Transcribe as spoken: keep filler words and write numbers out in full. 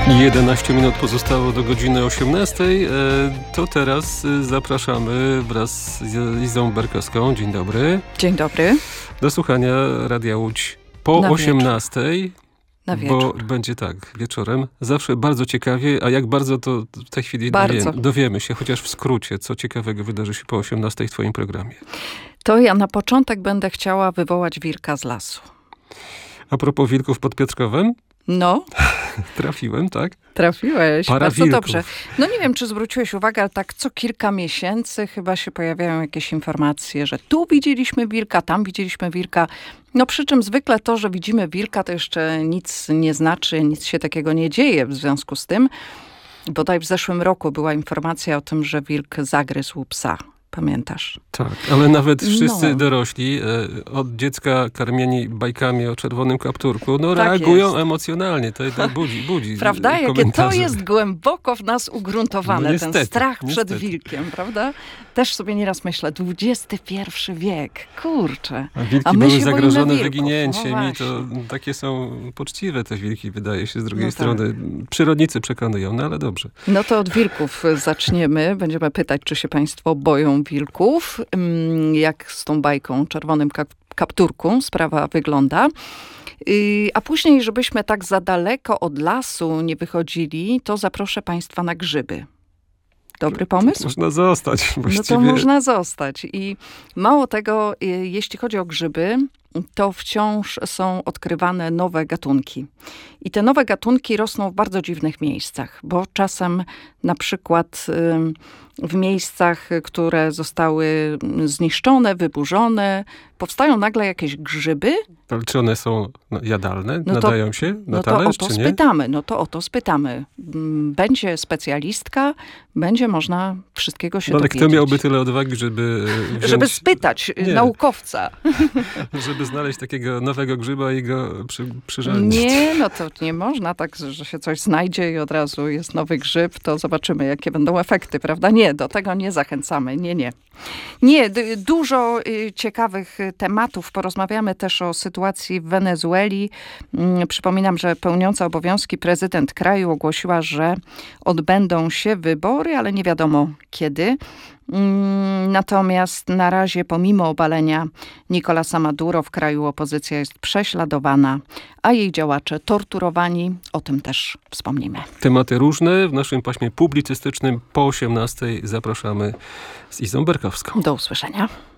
jedenaście minut pozostało do godziny osiemnastej. To teraz zapraszamy wraz z Izą Berkowską. Dzień dobry. Dzień dobry. Do słuchania Radia Łódź po Na osiemnastej. Na wieczór. Bo będzie tak, wieczorem. Zawsze bardzo ciekawie, a jak bardzo to w tej chwili Bardzo. dowiemy, dowiemy się, chociaż w skrócie, co ciekawego wydarzy się po osiemnastej w twoim programie. To ja na początek będę chciała wywołać wilka z lasu. A propos wilków pod Piotrkowem? No. Trafiłem, tak? Trafiłeś. Para Bardzo wilków. dobrze. No nie wiem, czy zwróciłeś uwagę, ale tak co kilka miesięcy chyba się pojawiają jakieś informacje, że tu widzieliśmy wilka, tam widzieliśmy wilka. No przy czym zwykle to, że widzimy wilka, to jeszcze nic nie znaczy, nic się takiego nie dzieje w związku z tym. Bodaj w zeszłym roku była informacja o tym, że wilk zagryzł psa. Pamiętasz? Tak, ale nawet wszyscy No. dorośli, e, od dziecka karmieni bajkami o czerwonym kapturku, no Tak reagują jest. emocjonalnie. To, to budzi, budzi Prawda? Jakie to komentarze. jest głęboko w nas ugruntowane, No niestety, ten strach niestety. przed wilkiem, prawda? Też sobie nieraz myślę, dwudziesty pierwszy wiek, kurczę. A wilki A my były się boimy zagrożone wilków. wyginięciem No i to takie są poczciwe te wilki, wydaje się, z drugiej No tak. strony. Przyrodnicy przekonują, no ale dobrze. No to od wilków zaczniemy. Będziemy pytać, czy się państwo boją wilków. Ym, Jak z tą bajką o czerwonym kap- kapturku sprawa wygląda. Yy, A później, żebyśmy tak za daleko od lasu nie wychodzili, to zaproszę państwa na grzyby. Dobry pomysł? Można zostać właściwie. No to można zostać. I mało tego, y, jeśli chodzi o grzyby, to wciąż są odkrywane nowe gatunki. I te nowe gatunki rosną w bardzo dziwnych miejscach, bo czasem na przykład y, w miejscach, które zostały zniszczone, wyburzone, powstają nagle jakieś grzyby. Ale czy one są no, jadalne? No to- Nadają się na No to talerz, o to czy nie? spytamy, no to o to spytamy. Mm, Będzie specjalistka, będzie można wszystkiego się No, ale dowiedzieć. kto miałby tyle odwagi, żeby e, wziąć, Żeby spytać Nie. naukowca. żeby znaleźć takiego nowego grzyba i go przy, przyrządzić? Nie, no to nie można tak, że się coś znajdzie i od razu jest nowy grzyb, to zobaczymy, jakie będą efekty, prawda? Nie, do tego nie zachęcamy, nie, nie. Nie, d- dużo y, ciekawych y, tematów. Porozmawiamy też o sytuacji w Wenezueli. Mm, Przypominam, że pełniąca obowiązki prezydent kraju ogłosiła, że odbędą się wybory, ale nie wiadomo kiedy. Mm, Natomiast na razie, pomimo obalenia Nicolasa Maduro, w kraju opozycja jest prześladowana, a jej działacze torturowani. O tym też wspomnimy. Tematy różne w naszym paśmie publicystycznym po osiemnastej zapraszamy z Izą Berkowską. Do usłyszenia.